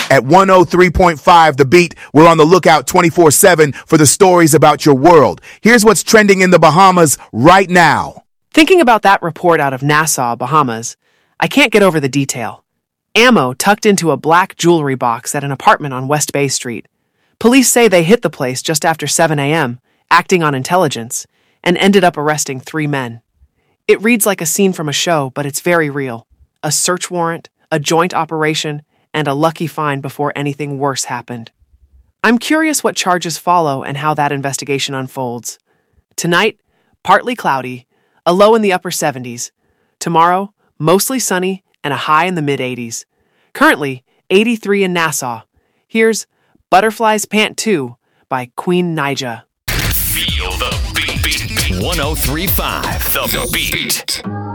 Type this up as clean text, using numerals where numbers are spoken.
At 103.5 The Beat, we're on the lookout 24/7 for the stories about your world. Here's what's trending in the Bahamas right now. Thinking about that report out of Nassau, Bahamas, I can't get over the detail. Ammo tucked into a black jewelry box at an apartment on West Bay Street. Police say they hit the place just after 7 a.m., acting on intelligence, and ended up arresting 3 men. It reads like a scene from a show, but it's very real. A search warrant, a joint operation, and a lucky find before anything worse happened. I'm curious what charges follow and how that investigation unfolds. Tonight, partly cloudy, a low in the upper 70s. Tomorrow, mostly sunny and a high in the mid-80s. Currently, 83 in Nassau. Here's Butterflies Pant 2 by Queen Naija. Feel the beat. 103.5 The Beat.